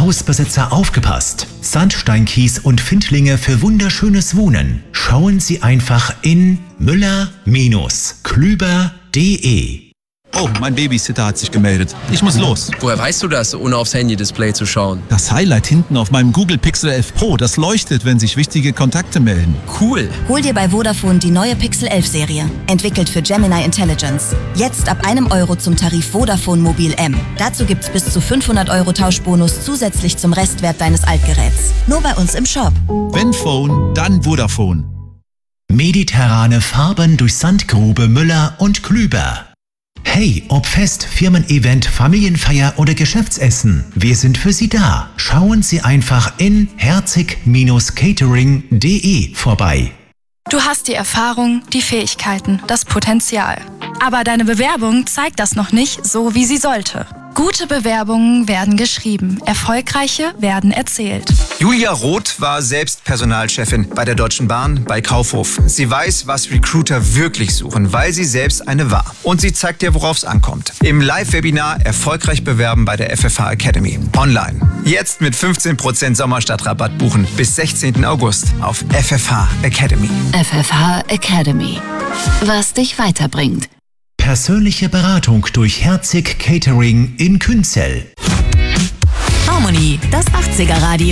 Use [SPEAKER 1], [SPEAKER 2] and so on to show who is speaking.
[SPEAKER 1] Hausbesitzer aufgepasst! Sandsteinkies und Findlinge für wunderschönes Wohnen. Schauen Sie einfach in müller-klüber.de.
[SPEAKER 2] Oh, mein Babysitter hat sich gemeldet. Ich muss los.
[SPEAKER 3] Woher weißt du das, ohne aufs Handy-Display zu schauen?
[SPEAKER 2] Das Highlight hinten auf meinem Google Pixel 11 Pro, das leuchtet, wenn sich wichtige Kontakte melden.
[SPEAKER 3] Cool.
[SPEAKER 4] Hol dir bei Vodafone die neue Pixel 11 Serie. Entwickelt für Gemini Intelligence. Jetzt ab €1 zum Tarif Vodafone Mobil M. Dazu gibt's bis zu 500 € Tauschbonus zusätzlich zum Restwert deines Altgeräts. Nur bei uns im Shop.
[SPEAKER 2] Wenn Phone, dann Vodafone.
[SPEAKER 1] Mediterrane Farben durch Sandgrube Müller und Klüber. Hey, ob Fest, Firmen-Event, Familienfeier oder Geschäftsessen, wir sind für Sie da. Schauen Sie einfach in herzig-catering.de vorbei.
[SPEAKER 5] Du hast die Erfahrung, die Fähigkeiten, das Potenzial. Aber deine Bewerbung zeigt das noch nicht so, wie sie sollte. Gute Bewerbungen werden geschrieben, erfolgreiche werden erzählt.
[SPEAKER 6] Julia Roth war selbst Personalchefin bei der Deutschen Bahn bei Kaufhof. Sie weiß, was Recruiter wirklich suchen, weil sie selbst eine war. Und sie zeigt dir, worauf es ankommt. Im Live-Webinar Erfolgreich bewerben bei der FFH Academy. Online. Jetzt mit 15% Sommerstadtrabatt buchen bis 16. August auf FFH Academy.
[SPEAKER 7] FFH Academy. Was dich weiterbringt.
[SPEAKER 1] Persönliche Beratung durch Herzig Catering in Künzell.
[SPEAKER 4] Harmony, das 80er Radio.